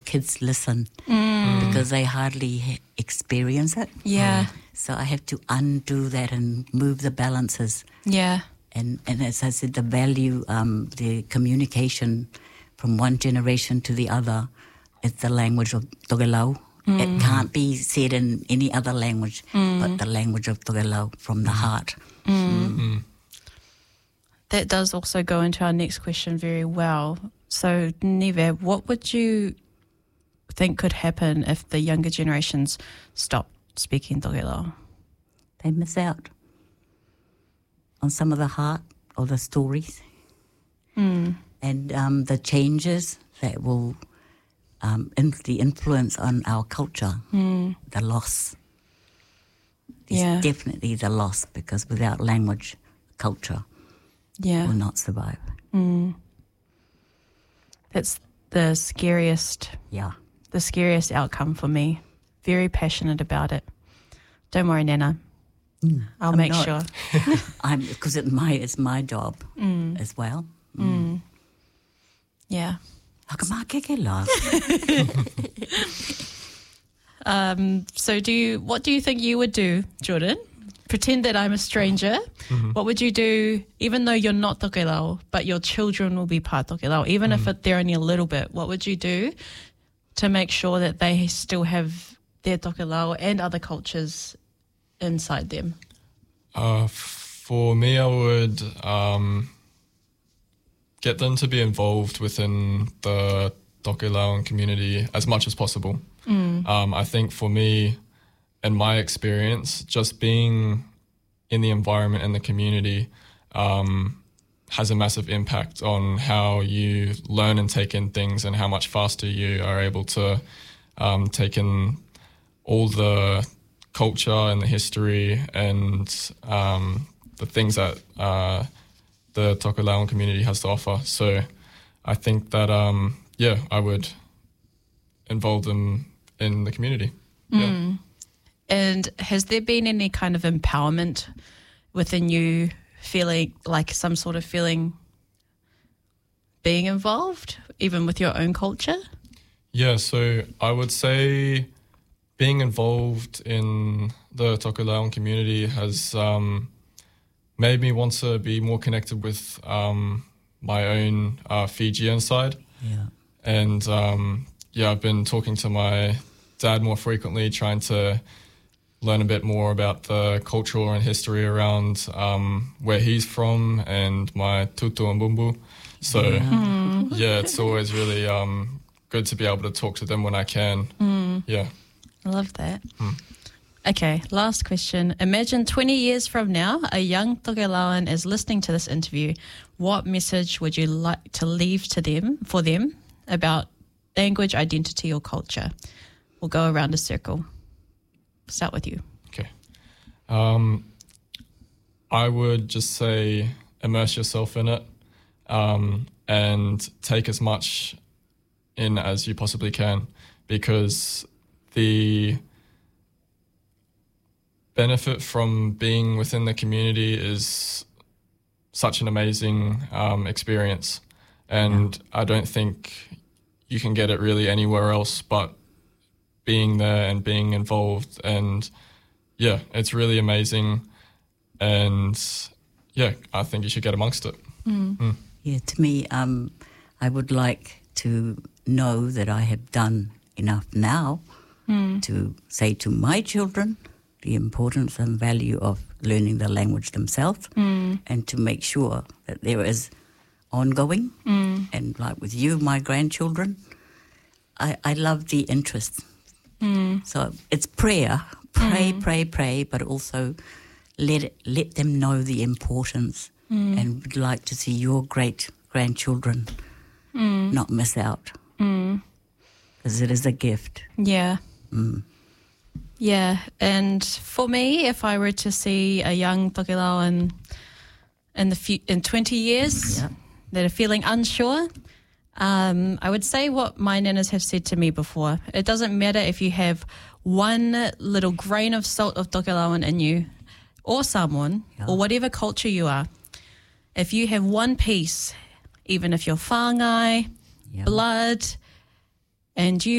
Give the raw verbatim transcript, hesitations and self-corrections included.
kids listen mm. because they hardly ha- experience it. Yeah. Mm. So I have to undo that and move the balances. Yeah. And and as I said, the value, um, the communication from one generation to the other is the language of Tokelau. Mm. It can't be said in any other language mm. but the language of Tokelau from the heart. Mm. Mm. That does also go into our next question very well. So, Neve, what would you think could happen if the younger generations stop speaking Tokelau? They miss out on some of the heart or the stories mm. and um, the changes that will, um, in, the influence on our culture, mm. the loss. There's yeah. definitely the loss because without language, culture yeah. will not survive. Mm. That's the scariest, yeah, the scariest outcome for me. Very passionate about it. Don't worry, Nana. Mm, I'll I'm make not. sure. I'm because it my it's my job mm. as well. Mm. Mm. Yeah. um. So, do you? What do you think you would do, Jordan? Pretend that I'm a stranger. Mm-hmm. What would you do, even though you're not Tokelau, but your children will be part Tokelau, even mm. if it, they're only a little bit? What would you do to make sure that they still have their Tokelau and other cultures inside them? Uh, for me, I would um, get them to be involved within the Tokelauan community as much as possible. Mm. Um, I think for me, in my experience, just being in the environment and the community um, has a massive impact on how you learn and take in things and how much faster you are able to um, take in all the culture and the history and um, the things that uh, the Tokelauan community has to offer. So I think that, um, yeah, I would involve them in the community. Mm. Yeah. And has there been any kind of empowerment within you, feeling like some sort of feeling being involved, even with your own culture? Yeah, so I would say being involved in the Tokelauan community has um, made me want to be more connected with um, my own uh, Fijian side. Yeah. And um, yeah, I've been talking to my dad more frequently, trying to learn a bit more about the culture and history around um, where he's from and my tutu and bumbu. So yeah, yeah it's always really um, good to be able to talk to them when I can. Mm. Yeah. I love that. Mm. Okay, last question. Imagine twenty years from now, a young Tokelauan is listening to this interview. What message would you like to leave to them, for them, about language, identity or culture? We'll go around a circle. Start with you. Okay. Um, I would just say immerse yourself in it um, and take as much in as you possibly can, because the benefit from being within the community is such an amazing um, experience. And yeah. I don't think you can get it really anywhere else but being there and being involved. And yeah, it's really amazing. And yeah, I think you should get amongst it. Mm. Mm. Yeah, to me, um, I would like to know that I have done enough now mm. to say to my children the importance and value of learning the language themselves mm. and to make sure that there is ongoing. Mm. And like with you, my grandchildren, I, I love the interest. Mm. So it's prayer, pray, mm. pray, pray, but also let it, let them know the importance mm. and would like to see your great grandchildren mm. not miss out. Mm. Because it is a gift. Yeah. Mm. Yeah. And for me, if I were to see a young Tokelauan in the few, in twenty years yeah. that are feeling unsure, um, I would say what my nanas have said to me before. It doesn't matter if you have one little grain of salt of Tokelauan in you, or someone, yeah. or whatever culture you are. If you have one piece, even if you're whāngai, yeah. blood, and you